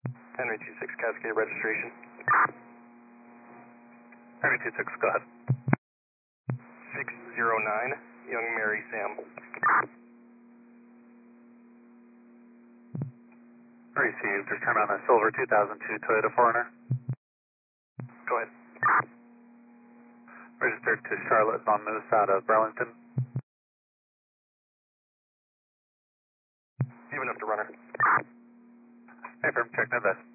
Henry 26 Cascade registration. Henry 26, go ahead. 609, Young Mary Sam. Received. Just turn on a silver 2002 Toyota 4Runner. Go ahead. Registered to Charlotte on Moose out of Burlington. Even up to runner. Hey, firm, check no best.